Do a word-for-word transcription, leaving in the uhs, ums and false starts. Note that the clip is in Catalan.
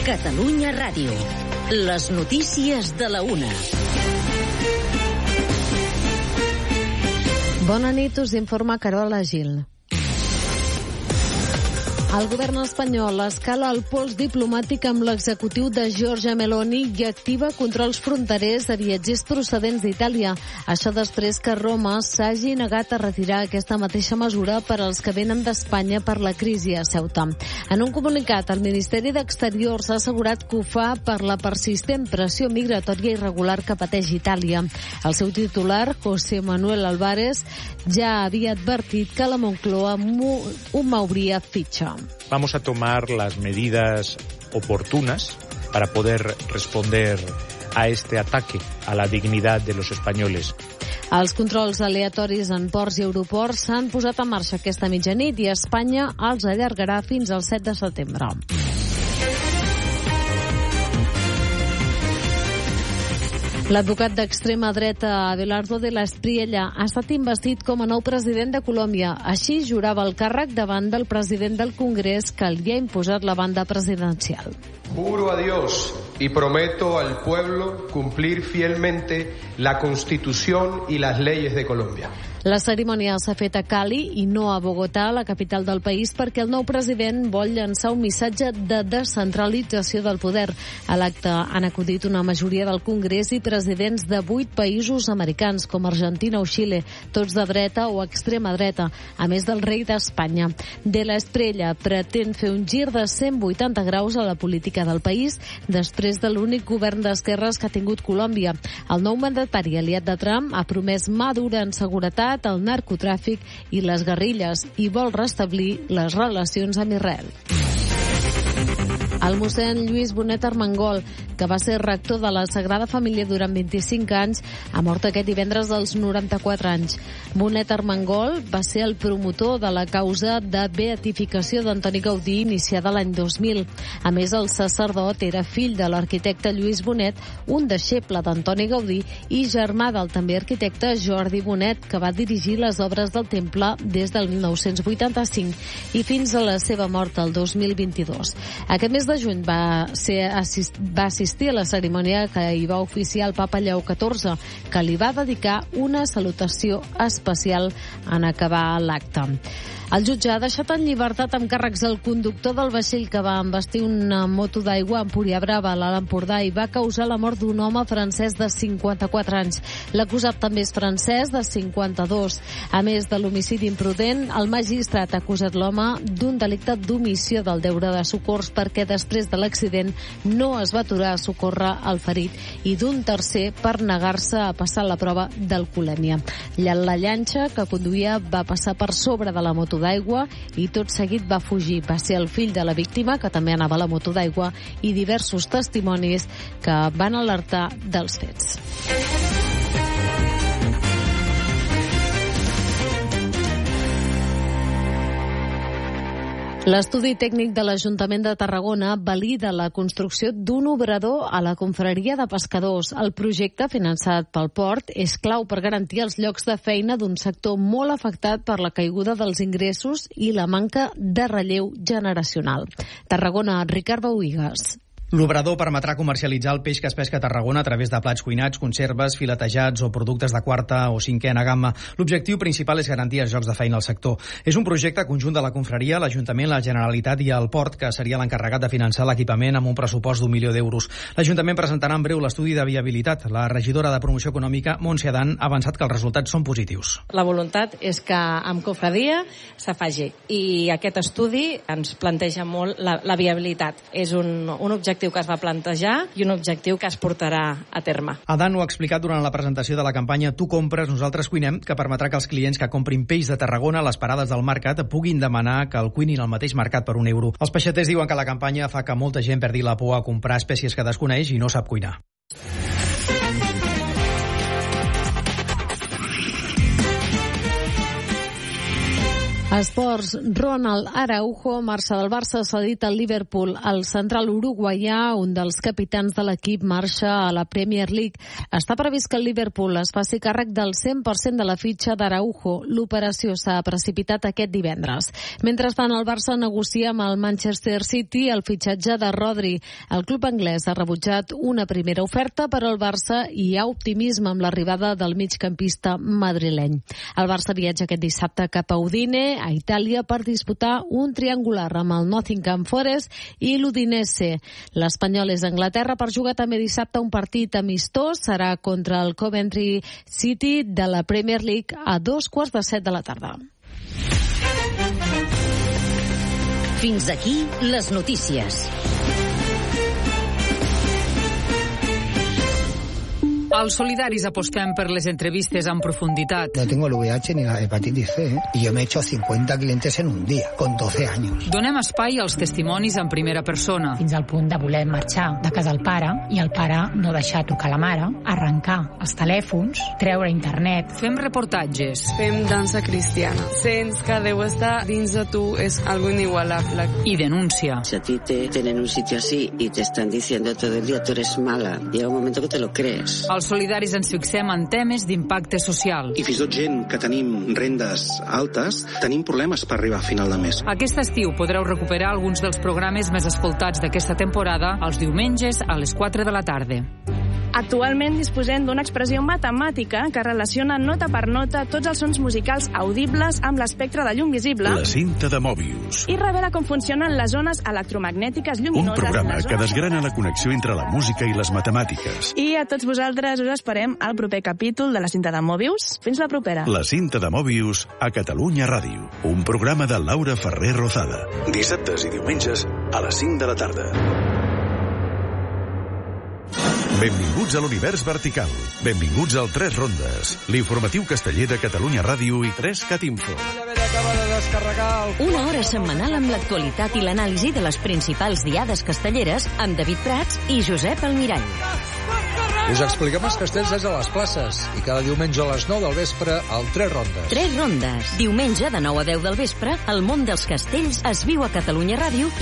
Catalunya Ràdio. Les notícies de la una. Bona nit, us informa Carola Gil. El govern espanyol escala el pols diplomàtic amb l'executiu de Giorgia Meloni i activa controls fronterers a viatgers procedents d'Itàlia. Això després que Roma s'hagi negat a retirar aquesta mateixa mesura per als que venen d'Espanya per la crisi a Ceuta. En un comunicat, el Ministeri d'Exteriors ha assegurat que ho fa per la persistent pressió migratòria irregular que pateix Itàlia. El seu titular, José Manuel Álvarez, ja havia advertit que la Moncloa ho mouria fitxa. Vamos a tomar las medidas oportunas para poder responder a este ataque a la dignidad de los españoles. Els controls aleatoris en ports i aeroports s'han posat en marxa aquesta mitjanit i Espanya els allargarà fins al set de setembre. L'advocat d'extrema dreta Abelardo de la Espriella ha estat investit com a nou president de Colòmbia. Així jurava el càrrec davant del president del Congrés que li ha imposat la banda presidencial. Juro a Dios y prometo al pueblo cumplir fielmente la Constitución y las leyes de Colombia. La cerimònia s'ha fet a Cali i no a Bogotà, la capital del país, perquè el nou president vol llançar un missatge de descentralització del poder. A l'acte han acudit una majoria del Congrés i presidents de vuit països americans, com Argentina o Xile, tots de dreta o extrema dreta, a més del rei d'Espanya. De la Espriella pretén fer un gir de cent vuitanta graus a la política del país després de l'únic govern d'esquerres que ha tingut Colòmbia. El nou mandatari aliat de Trump ha promès mà dura en seguretat, el narcotràfic i les guerrilles i vol restablir les relacions amb Israel. El mossèn Lluís Bonet Armengol, que va ser rector de la Sagrada Família durant vint-i-cinc anys, ha mort aquest divendres dels noranta-quatre anys. Bonet Armengol va ser el promotor de la causa de beatificació d'Antoni Gaudí iniciada l'any dos mil. A més, el sacerdot era fill de l'arquitecte Lluís Bonet, un deixeble d'Antoni Gaudí i germà del també arquitecte Jordi Bonet, que va dirigir les obres del temple des del mil nou-cents vuitanta-cinc i fins a la seva mort el dos mil vint-i-dos. Aquest mes de juny va, ser assist, va assistir a la cerimònia que hi va oficiar el papa Lleó catorze, que li va dedicar una salutació especial en acabar l'acte. El jutge ha deixat en llibertat amb càrrecs el conductor del vaixell que va embestir una moto d'aigua a Empúria Brava, a l'Alt Empordà, i va causar la mort d'un home francès de cinquanta-quatre anys. L'acusat també és francès, de cinquanta-dos. A més de l'homicidi imprudent, el magistrat ha acusat l'home d'un delicte d'omissió del deure de socors perquè després de l'accident no es va aturar a socórrer el ferit, i d'un tercer per negar-se a passar la prova d'alcoholèmia. La llanxa que conduïa va passar per sobre de la moto d'aigua i tot seguit va fugir. Va ser el fill de la víctima, que també anava a la moto d'aigua, i diversos testimonis que van alertar dels fets. L'estudi tècnic de l'Ajuntament de Tarragona valida la construcció d'un obrador a la confraria de pescadors. El projecte, finançat pel port, és clau per garantir els llocs de feina d'un sector molt afectat per la caiguda dels ingressos i la manca de relleu generacional. Tarragona, Ricard Bauigues. L'obrador permetrà comercialitzar el peix que es pesca a Tarragona a través de plats cuinats, conserves, filetejats o productes de quarta o cinquena gamma. L'objectiu principal és garantir els llocs de feina al sector. És un projecte conjunt de la confraria, l'Ajuntament, la Generalitat i el Port, que seria l'encarregat de finançar l'equipament amb un pressupost d'un milió d'euros. L'Ajuntament presentarà en breu l'estudi de viabilitat. La regidora de Promoció Econòmica, Montse Adán, ha avançat que els resultats són positius. La voluntat és que amb confraria se faci, i aquest estudi ens planteja molt la, la viabilitat. És un, un objectiu que es va plantejar i un objectiu que es portarà a terme. Adán ho ha explicat durant la presentació de la campanya Tu compres, nosaltres cuinem, que permetrà que els clients que comprin peix de Tarragona a les parades del mercat puguin demanar que el cuinin al mateix mercat per un euro. Els peixaters diuen que la campanya fa que molta gent perdi la por a comprar espècies que desconeix i no sap cuinar. Esports, Ronald Araujo marxa del Barça, cedit al Liverpool. El central uruguaià, un dels capitans de l'equip, marxa a la Premier League. Està previst que el Liverpool es faci càrrec del cent per cent de la fitxa d'Araujo. L'operació s'ha precipitat aquest divendres. Mentrestant, el Barça negocia amb el Manchester City el fitxatge de Rodri. El club anglès ha rebutjat una primera oferta, però el Barça hi ha optimisme amb l'arribada del migcampista madrileny. El Barça viatja aquest dissabte cap a Udine, a Itàlia, per disputar un triangular amb el Nottingham Forest i l'Udinese. L'Espanyol és a Anglaterra per jugar també dissabte un partit amistós. Serà contra el Coventry City de la Premier League a dos quarts de set de la tarda. Fins aquí les notícies. Els solidaris apostem per les entrevistes en profunditat. No tengo el V I H ni la hepatitis C, ¿eh? Y yo me he hecho cincuenta clientes en un día, con doce años. Donem espai als testimonis en primera persona. Fins al punt de voler marxar de casa del pare i el pare no deixar tocar la mare, arrencar els telèfons, treure internet. Fem reportatges. Fem dansa cristiana. Sents que Déu està dins de tu, és algo inigualable. I denúncia. Si a ti te tienen un sitio así y te están diciendo todo el día tú eres mala, llega un momento que te lo crees. Els solidaris ens fixem en temes d'impacte social. I fins i tot gent que tenim rendes altes, tenim problemes per arribar a final de mes. Aquest estiu podreu recuperar alguns dels programes més escoltats d'aquesta temporada els diumenges a les quatre de la tarda. Actualment disposem d'una expressió matemàtica que relaciona nota per nota tots els sons musicals audibles amb l'espectre de llum visible. La cinta de Mobius. I revela com funcionen les zones electromagnètiques lluminoses. Un programa que desgrana la connexió entre la música i les matemàtiques. I a tots vosaltres us esperem al proper capítol de la cinta de Mobius. Fins la propera. La cinta de Mobius a Catalunya Ràdio. Un programa de Laura Ferrer Rozada. Dissabtes i diumenges a les cinc de la tarda. Benvinguts a l'univers vertical. Benvinguts al Tres Rondes, l'informatiu casteller de Catalunya Ràdio i tres cat info. Una hora setmanal amb l'actualitat i l'anàlisi de les principals diades castelleres amb David Prats i Josep Almirall. Us expliquem els castells des de les places i cada diumenge a les nou del vespre al Tres Rondes. Tres Rondes. Diumenge de nou a deu del vespre, el món dels castells es viu a Catalunya Ràdio